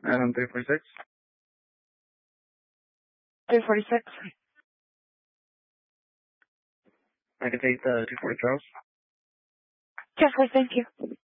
And 346? 346. I can take the 240 Charles. Yes, sir, thank you.